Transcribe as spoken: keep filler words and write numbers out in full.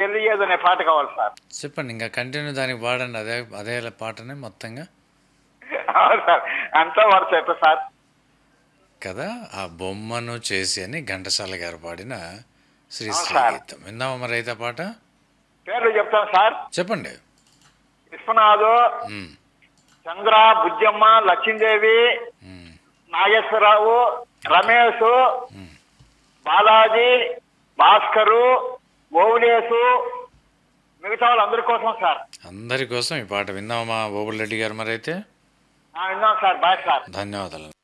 చెల్లియేదు అనే పాట కావాలి సార్. చెప్పండి, ఇంకా కంటిన్యూ దానికి పాడండి, అదే అదే పాటనే మొత్తంగా అవును సార్, అంతా వరుస ఎట్లా సార్? కదా. ఆ బొమ్మను చేసి అని ఘంటసాల గారు పాడిన అవును శ్రీశ్రీ సార్. గీతం విందామా మరి అయితే ఆ పాట? పేర్లు చెప్తాను సార్. చెప్పండి. విశ్వనాథు, మ్మ్. చంద్ర, బుజ్జమ్మ, లక్ష్మీదేవి, మ్మ్. నాగేశ్వరరావు, రమేష్, మ్మ్. బాలాజీ, భాస్కరు, ఓవులేసు, మిగతా వాళ్ళందరి కోసం సార్. అందరి కోసం ఈ పాట విందామా ఓబుల్ రెడ్డి గారు మరి అయితే? ఆ, విన్నాం సార్. Bye sir. ధన్యవాదాలు.